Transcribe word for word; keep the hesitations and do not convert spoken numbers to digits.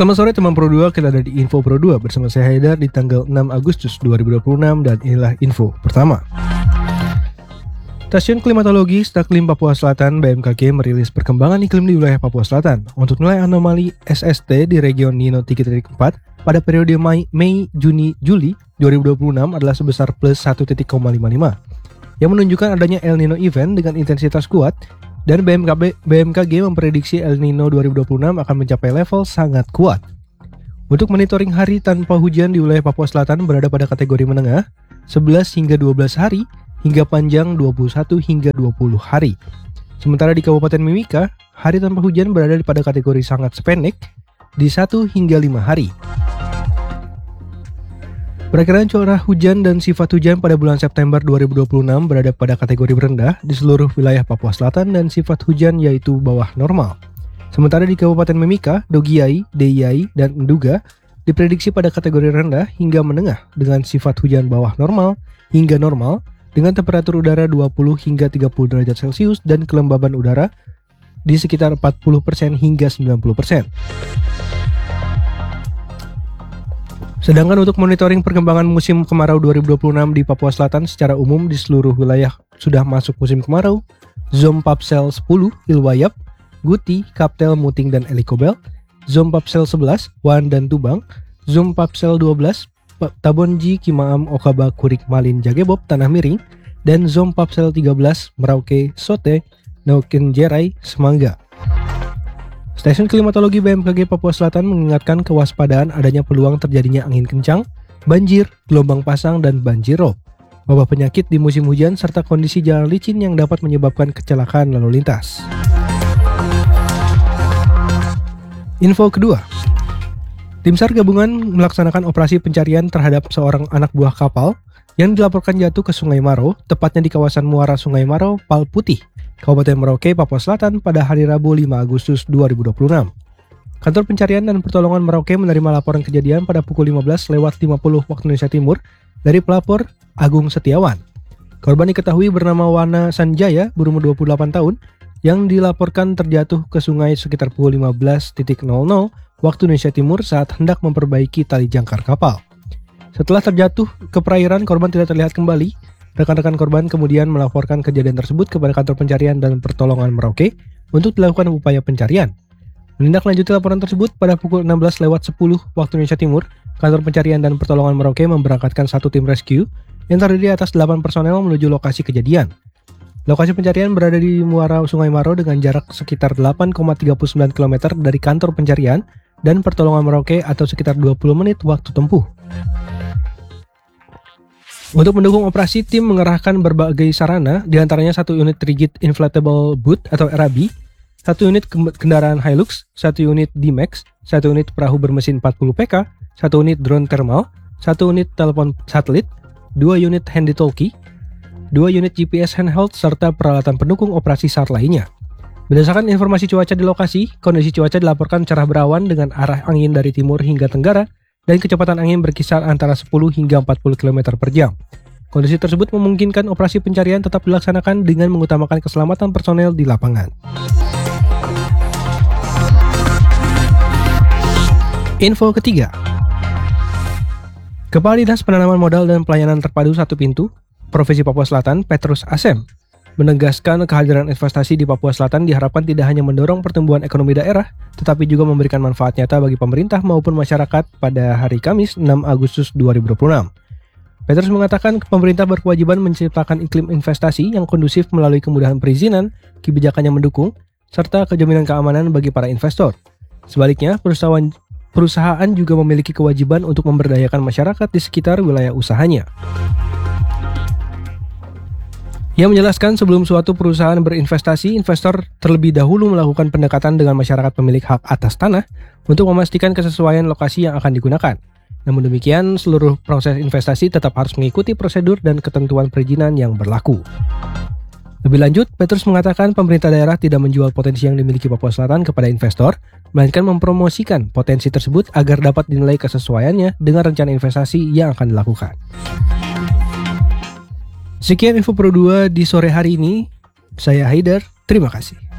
Selamat sore teman Pro dua, kita ada di Info Pro dua bersama saya Haidar di tanggal enam Agustus dua ribu dua puluh enam dan inilah info pertama. Stasiun Klimatologi Staklim Papua Selatan B M K G merilis perkembangan iklim di wilayah Papua Selatan untuk nilai anomali S S T di region Nino tiga titik empat pada periode Mei, Mei Juni, Juli dua ribu dua puluh enam adalah sebesar plus satu koma lima lima yang menunjukkan adanya El Nino event dengan intensitas kuat. Dan B M K B, B M K G memprediksi El Nino dua ribu dua puluh enam akan mencapai level sangat kuat. Untuk monitoring hari tanpa hujan di wilayah Papua Selatan berada pada kategori menengah, sebelas hingga dua belas hari, hingga panjang dua puluh satu hingga dua puluh hari. Sementara di Kabupaten Mimika, hari tanpa hujan berada pada kategori sangat sependek, di satu hingga lima hari. Perakiraan curah hujan dan sifat hujan pada bulan September dua ribu dua puluh enam berada pada kategori rendah di seluruh wilayah Papua Selatan dan sifat hujan yaitu bawah normal. Sementara di Kabupaten Mimika, Dogiai, Deiyai, dan Nduga diprediksi pada kategori rendah hingga menengah dengan sifat hujan bawah normal hingga normal dengan temperatur udara dua puluh hingga tiga puluh derajat Celcius dan kelembaban udara di sekitar empat puluh persen hingga sembilan puluh persen. Sedangkan untuk monitoring perkembangan musim kemarau dua ribu dua puluh enam di Papua Selatan secara umum di seluruh wilayah sudah masuk musim kemarau, Zompapsel sepuluh, Ilwayap, Guti, Kaptel, Muting, dan Elikobel, Zompapsel sebelas, Wan dan Tubang, Zompapsel dua belas, Tabonji, Kimaam, Okaba, Kurik, Malin, Jagebob, Tanah Miring, dan Zompapsel tiga belas, Merauke, Sote, Naukenjerai, Semangga. Stasiun Klimatologi B M K G Papua Selatan mengingatkan kewaspadaan adanya peluang terjadinya angin kencang, banjir, gelombang pasang, dan banjir rob, wabah penyakit di musim hujan, serta kondisi jalan licin yang dapat menyebabkan kecelakaan lalu lintas. Info kedua, tim SAR gabungan melaksanakan operasi pencarian terhadap seorang anak buah kapal yang dilaporkan jatuh ke Sungai Maro, tepatnya di kawasan muara Sungai Maro, Pal Putih, Kabupaten Merauke, Papua Selatan pada hari Rabu lima Agustus dua ribu dua puluh enam. Kantor Pencarian dan Pertolongan Merauke menerima laporan kejadian pada pukul lima belas lewat lima puluh waktu Indonesia Timur dari pelapor Agung Setiawan. Korban diketahui bernama Wana Sanjaya, berumur dua puluh delapan tahun, yang dilaporkan terjatuh ke sungai sekitar pukul lima belas nol nol waktu Indonesia Timur saat hendak memperbaiki tali jangkar kapal. Setelah terjatuh ke perairan, korban tidak terlihat kembali. Rekan-rekan korban kemudian melaporkan kejadian tersebut kepada Kantor Pencarian dan Pertolongan Merauke untuk dilakukan upaya pencarian. Menindaklanjuti laporan tersebut, pada pukul enam belas lewat sepuluh waktu Indonesia Timur, Kantor Pencarian dan Pertolongan Merauke memberangkatkan satu tim rescue yang terdiri atas delapan personel menuju lokasi kejadian. Lokasi pencarian berada di muara Sungai Maro dengan jarak sekitar delapan koma tiga sembilan kilometer dari Kantor Pencarian dan Pertolongan Merauke atau sekitar dua puluh menit waktu tempuh. Untuk mendukung operasi, tim mengerahkan berbagai sarana, diantaranya satu unit rigid inflatable boat atau R A B, satu unit kendaraan Hilux, satu unit D-Max, satu unit perahu bermesin empat puluh P K, satu unit drone thermal, satu unit telepon satelit, dua unit handy-talkie, dua unit G P S handheld, serta peralatan pendukung operasi SAR lainnya. Berdasarkan informasi cuaca di lokasi, kondisi cuaca dilaporkan cerah berawan dengan arah angin dari timur hingga tenggara, dan kecepatan angin berkisar antara sepuluh hingga empat puluh kilometer per jam. Kondisi tersebut memungkinkan operasi pencarian tetap dilaksanakan dengan mengutamakan keselamatan personel di lapangan. Info ketiga, Kepala Dinas Penanaman Modal dan Pelayanan Terpadu Satu Pintu, Provinsi Papua Selatan, Petrus Asem, menegaskan kehadiran investasi di Papua Selatan diharapkan tidak hanya mendorong pertumbuhan ekonomi daerah, tetapi juga memberikan manfaat nyata bagi pemerintah maupun masyarakat pada hari Kamis enam Agustus dua ribu dua puluh enam. Petrus mengatakan pemerintah berkewajiban menciptakan iklim investasi yang kondusif melalui kemudahan perizinan, kebijakan yang mendukung, serta kejaminan keamanan bagi para investor. Sebaliknya, perusahaan, perusahaan juga memiliki kewajiban untuk memberdayakan masyarakat di sekitar wilayah usahanya. Ia menjelaskan sebelum suatu perusahaan berinvestasi, investor terlebih dahulu melakukan pendekatan dengan masyarakat pemilik hak atas tanah untuk memastikan kesesuaian lokasi yang akan digunakan. Namun demikian, seluruh proses investasi tetap harus mengikuti prosedur dan ketentuan perizinan yang berlaku. Lebih lanjut, Petrus mengatakan pemerintah daerah tidak menjual potensi yang dimiliki Papua Selatan kepada investor, melainkan mempromosikan potensi tersebut agar dapat dinilai kesesuaiannya dengan rencana investasi yang akan dilakukan. Sekian Info Pro dua di sore hari ini. Saya Haidar, terima kasih.